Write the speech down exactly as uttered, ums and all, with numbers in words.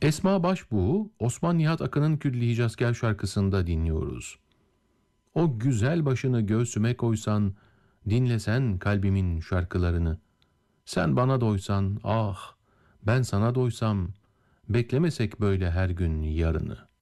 Esma Başbuğ'u Osman Nihat Akın'ın Külli Hicazkâr şarkısında dinliyoruz. O güzel başını göğsüme koysan, dinlesen kalbimin şarkılarını. Sen bana doysan, ah ben sana doysam, beklemesek böyle her gün yarını.